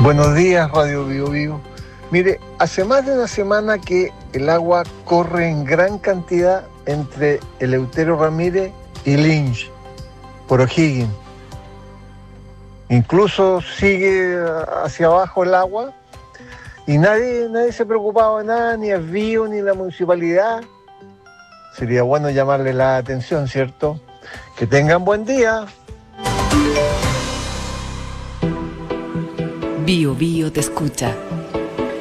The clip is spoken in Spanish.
Buenos días, Radio Bio Bio. Mire, hace más de una semana que el agua corre en gran cantidad entre Eleuterio Ramírez y Lynch, por O'Higgins. Incluso sigue hacia abajo el agua y nadie se preocupaba de nada, ni el Bio ni la municipalidad. Sería bueno llamarle la atención, ¿cierto? Que tengan buen día. Bio Bio te escucha.